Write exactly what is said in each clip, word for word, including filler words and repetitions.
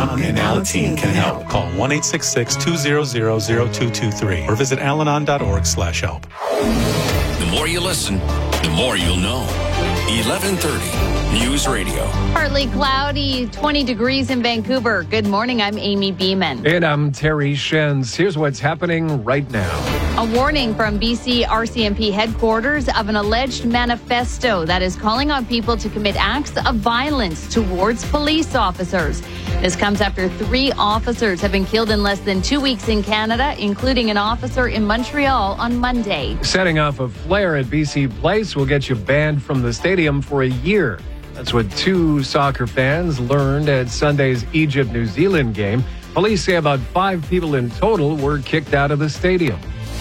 And Alateen can help. Call one eight six six, two zero zero, zero two two three or visit alanon dot org slash help. The more you listen, the more you'll know. eleven thirty News Radio. Partly cloudy, twenty degrees in Vancouver. Good morning, I'm Amy Beeman. And I'm Terry Shens. Here's what's happening right now. A warning from B C R C M P headquarters of an alleged manifesto that is calling on people to commit acts of violence towards police officers. This comes after three officers have been killed in less than two weeks in Canada, including an officer in Montreal on Monday. Setting off a flare at B C Place will get you banned from the stadium for a year. That's what two soccer fans learned at Sunday's Egypt-New Zealand game. Police say about five people in total were kicked out of the stadium.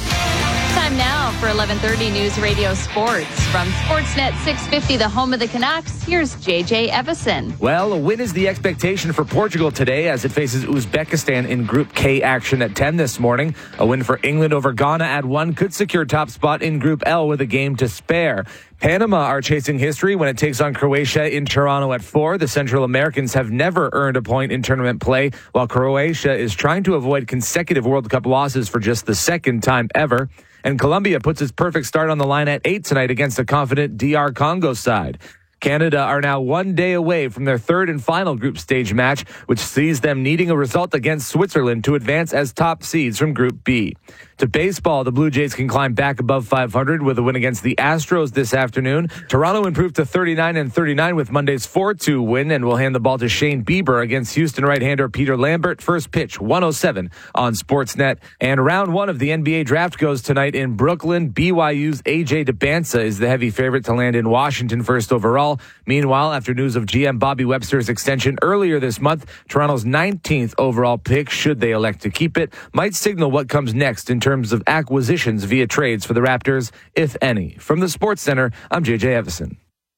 Time now for eleven thirty News Radio Sports. From Sportsnet six fifty, the home of the Canucks, here's J J Evison. Well, a win is the expectation for Portugal today as it faces Uzbekistan in Group K action at ten this morning. A win for England over Ghana at one could secure top spot in Group L with a game to spare. Panama are chasing history when it takes on Croatia in Toronto at four. The Central Americans have never earned a point in tournament play, while Croatia is trying to avoid consecutive World Cup losses for just the second time ever. And Colombia puts its perfect start on the line at eight tonight against a confident D R Congo side. Canada are now one day away from their third and final group stage match, which sees them needing a result against Switzerland to advance as top seeds from Group B. To baseball, the Blue Jays can climb back above five hundred with a win against the Astros this afternoon. Toronto improved to thirty-nine and thirty-nine with Monday's four two win and will hand the ball to Shane Bieber against Houston right-hander Peter Lambert. First pitch, one oh seven on Sportsnet. And round one of the N B A draft goes tonight in Brooklyn. B Y U's A J DeBanza is the heavy favorite to land in Washington first overall. Meanwhile, after news of G M Bobby Webster's extension earlier this month, Toronto's nineteenth overall pick, should they elect to keep it, might signal what comes next in terms of acquisitions via trades for the Raptors, if any. From the Sports Center, I'm J J Evison.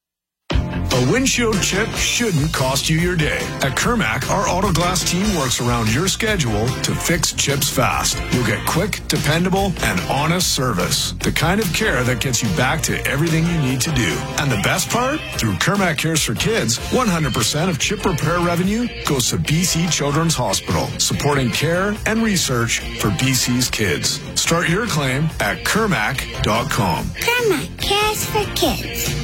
A windshield chip shouldn't cost you your day. At Kermac, our auto glass team works around your schedule to fix chips fast. You'll get quick, dependable, and honest service. The kind of care that gets you back to everything you need to do. And the best part? Through Kermac Cares for Kids, one hundred percent of chip repair revenue goes to B C Children's Hospital, supporting care and research for B C's kids. Start your claim at kermac dot com. Kermac Cares for Kids.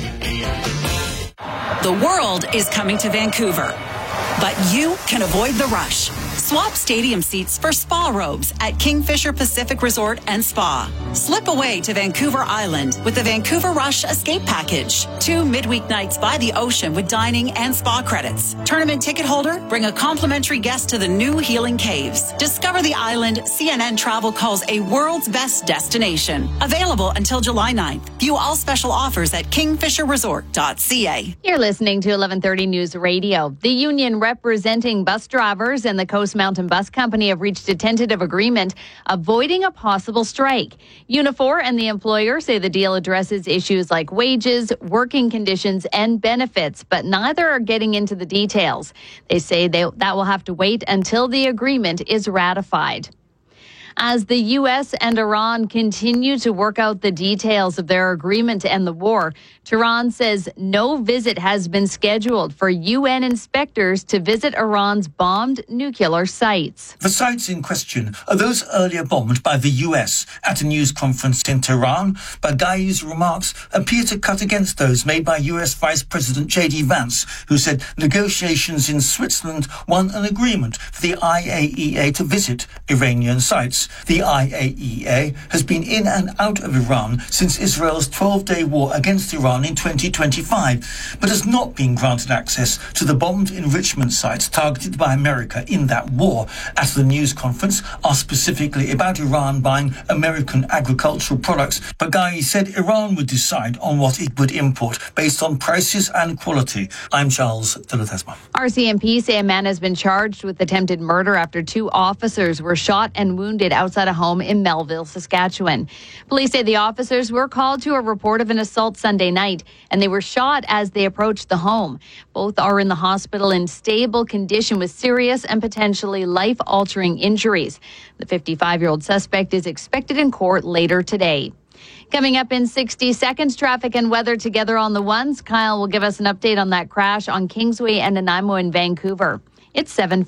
The world is coming to Vancouver, but you can avoid the rush. Swap stadium seats for spa robes at Kingfisher Pacific Resort and Spa. Slip away to Vancouver Island with the Vancouver Rush Escape Package. Two midweek nights by the ocean with dining and spa credits. Tournament ticket holder, bring a complimentary guest to the new Healing Caves. Discover the island C N N Travel calls a world's best destination. Available until July ninth. View all special offers at kingfisher resort dot c a. You're listening to eleven thirty News Radio. The union representing bus drivers and the Coast Mountain Bus Company have reached a tentative agreement avoiding a possible strike. Unifor and the employer say the deal addresses issues like wages, working conditions, and benefits, but neither are getting into the details. They say they, that will have to wait until the agreement is ratified. As the U S and Iran continue to work out the details of their agreement to end the war, Tehran says no visit has been scheduled for U N inspectors to visit Iran's bombed nuclear sites. The sites in question are those earlier bombed by the U S. At a news conference in Tehran, Baghai's remarks appear to cut against those made by U S Vice President J D Vance, who said negotiations in Switzerland won an agreement for the I A E A to visit Iranian sites. The I A E A has been in and out of Iran since Israel's twelve-day war against Iran in twenty twenty-five, but has not been granted access to the bombed enrichment sites targeted by America in that war. At the news conference, asked specifically about Iran buying American agricultural products, Baghai said Iran would decide on what it would import based on prices and quality. I'm Charles de la Tesma. R C M P say a man has been charged with attempted murder after two officers were shot and wounded outside a home in Melville, Saskatchewan. Police say the officers were called to a report of an assault Sunday night, and they were shot as they approached the home. Both are in the hospital in stable condition with serious and potentially life-altering injuries. The fifty-five-year-old suspect is expected in court later today. Coming up in sixty seconds, traffic and weather together on the ones. Kyle will give us an update on that crash on Kingsway and Nanaimo in Vancouver. It's seven